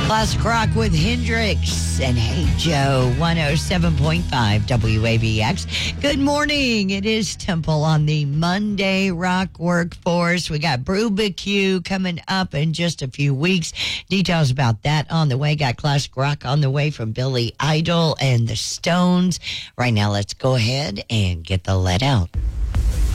Classic Rock with Hendrix and Hey Joe, 107.5 WABX. Good morning. It is Temple on the Monday Rock Workforce. We got BBQ coming up in just a few weeks. Details about that on the way. Got Classic Rock on the way from Billy Idol and the Stones. Right now, let's go ahead and get the let out.